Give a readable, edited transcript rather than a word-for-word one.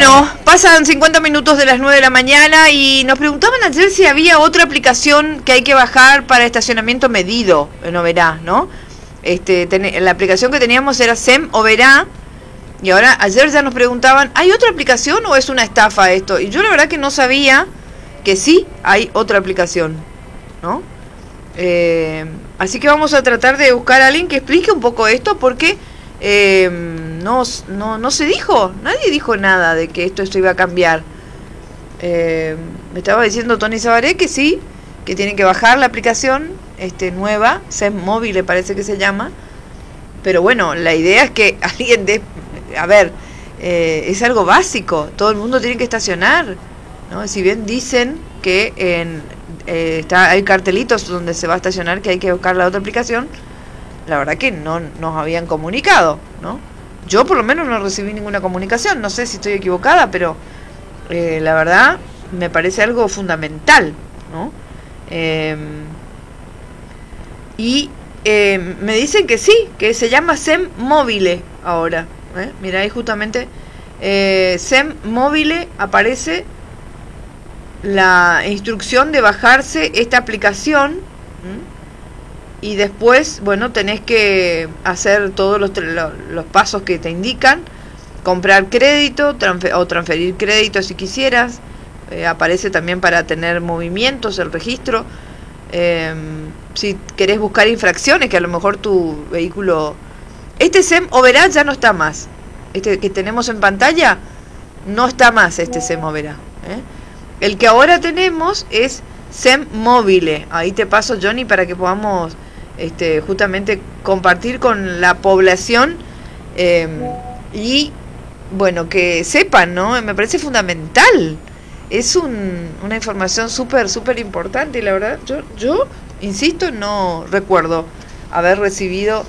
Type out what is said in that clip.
Bueno, pasan 50 minutos de las 9 de la mañana y nos preguntaban ayer si había otra aplicación que hay que bajar para estacionamiento medido en Oberá, ¿no? La aplicación que teníamos era SEM Oberá y ahora ayer ya nos preguntaban, ¿hay otra aplicación o es una estafa esto? Y yo la verdad que no sabía que sí hay otra aplicación, ¿no? Así que vamos a tratar de buscar a alguien que explique un poco esto porque no se dijo, nadie dijo nada de que esto iba a cambiar. Me estaba diciendo Tony Sabaré que sí, que tienen que bajar la aplicación nueva, SEM Móvil parece que se llama, pero bueno, la idea es que alguien es algo básico, todo el mundo tiene que estacionar, ¿no? Si bien dicen que hay cartelitos donde se va a estacionar, que hay que buscar la otra aplicación, la verdad que no nos habían comunicado, ¿no? Yo por lo menos no recibí ninguna comunicación, no sé si estoy equivocada, pero la verdad me parece algo fundamental, ¿no? Me dicen que sí, que se llama SEM Móvil ahora, mira ahí justamente SEM Móvil aparece la instrucción de bajarse esta aplicación. Y después, bueno, tenés que hacer todos los pasos que te indican, comprar crédito o transferir crédito si quisieras, aparece también para tener movimientos el registro, si querés buscar infracciones, que a lo mejor tu vehículo... SEM Oberá ya no está más, que tenemos en pantalla no está más SEM Oberá, El que ahora tenemos es SEM Móvil. Ahí te paso, Johnny, para que podamos justamente compartir con la población y bueno, que sepan, ¿no? Me parece fundamental. Es una información súper importante y la verdad yo insisto, no recuerdo haber recibido